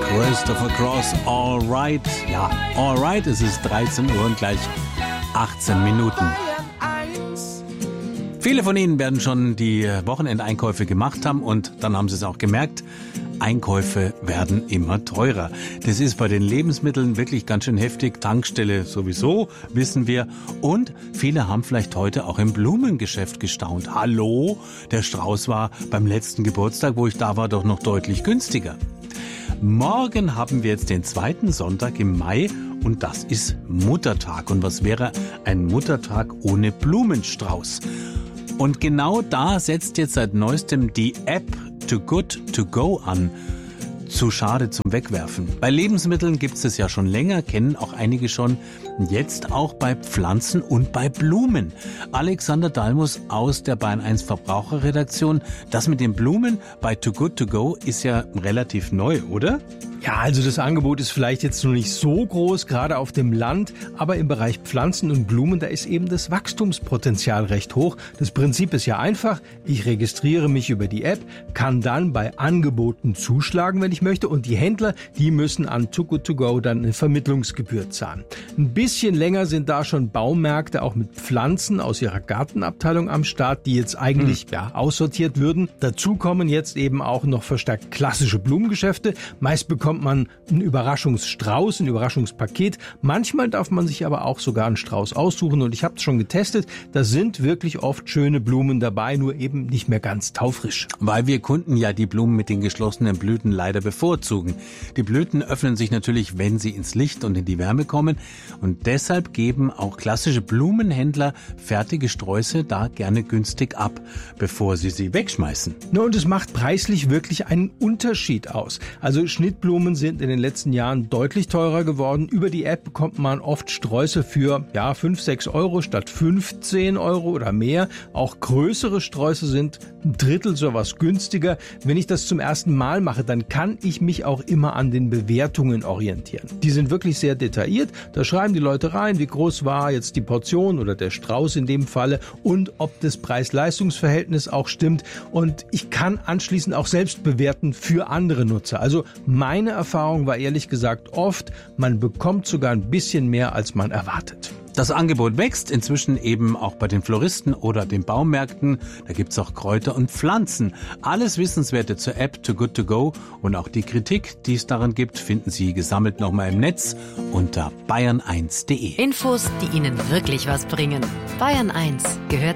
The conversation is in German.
Christopher Cross, All Right. Ja, All Right, es ist 13 Uhr und gleich 18 Minuten. Viele von Ihnen werden schon die Wochenendeinkäufe gemacht haben und dann haben Sie es auch gemerkt, Einkäufe werden immer teurer. Das ist bei den Lebensmitteln wirklich ganz schön heftig. Tankstelle sowieso, wissen wir. Und viele haben vielleicht heute auch im Blumengeschäft gestaunt. Hallo, der Strauß war beim letzten Geburtstag, wo ich da war, doch noch deutlich günstiger. Morgen haben wir jetzt den 2. Sonntag im Mai und das ist Muttertag. Und was wäre ein Muttertag ohne Blumenstrauß? Und genau da setzt jetzt seit neuestem die App Too Good To Go an. Zu schade zum Wegwerfen. Bei Lebensmitteln gibt es es ja schon länger, kennen auch einige schon. Jetzt auch bei Pflanzen und bei Blumen. Alexander Dalmus aus der Bayern 1 Verbraucherredaktion. Das mit den Blumen bei Too Good To Go ist ja relativ neu, oder? Ja, also das Angebot ist vielleicht jetzt noch nicht so groß, gerade auf dem Land, aber im Bereich Pflanzen und Blumen, da ist eben das Wachstumspotenzial recht hoch. Das Prinzip ist ja einfach, ich registriere mich über die App, kann dann bei Angeboten zuschlagen, wenn ich möchte, und die Händler, die müssen an Too Good To Go dann eine Vermittlungsgebühr zahlen. Ein bisschen länger sind da schon Baumärkte auch mit Pflanzen aus ihrer Gartenabteilung am Start, die jetzt eigentlich aussortiert würden. Dazu kommen jetzt eben auch noch verstärkt klassische Blumengeschäfte. Meist bekommt man einen Überraschungsstrauß, ein Überraschungspaket. Manchmal darf man sich aber auch sogar einen Strauß aussuchen und ich habe es schon getestet, da sind wirklich oft schöne Blumen dabei, nur eben nicht mehr ganz taufrisch. Weil wir Kunden ja die Blumen mit den geschlossenen Blüten leider bevorzugen. Die Blüten öffnen sich natürlich, wenn sie ins Licht und in die Wärme kommen und deshalb geben auch klassische Blumenhändler fertige Sträuße da gerne günstig ab, bevor sie wegschmeißen. Und es macht preislich wirklich einen Unterschied aus. Also Schnittblumen sind in den letzten Jahren deutlich teurer geworden. Über die App bekommt man oft Sträuße für 5, 6 Euro statt 15 Euro oder mehr. Auch größere Sträuße sind ein Drittel sowas günstiger. Wenn ich das zum ersten Mal mache, dann kann ich mich auch immer an den Bewertungen orientieren. Die sind wirklich sehr detailliert. Da schreiben die Leute rein, wie groß war jetzt die Portion oder der Strauß in dem Falle und ob das Preis-Leistungs-Verhältnis auch stimmt. Und ich kann anschließend auch selbst bewerten für andere Nutzer. Also meine Erfahrung war ehrlich gesagt oft, man bekommt sogar ein bisschen mehr, als man erwartet. Das Angebot wächst inzwischen eben auch bei den Floristen oder den Baumärkten. Da gibt's auch Kräuter und Pflanzen. Alles Wissenswerte zur App Too Good To Go und auch die Kritik, die es daran gibt, finden Sie gesammelt nochmal im Netz unter bayern1.de. Infos, die Ihnen wirklich was bringen. Bayern 1 gehört